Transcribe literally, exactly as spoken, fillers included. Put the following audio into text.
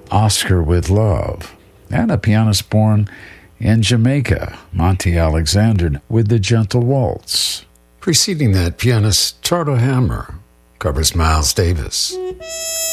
Oscar with Love, and a pianist born in Jamaica, Monty Alexander, with The Gentle Waltz. Preceding that, pianist Chardo Hammer covers Miles Davis.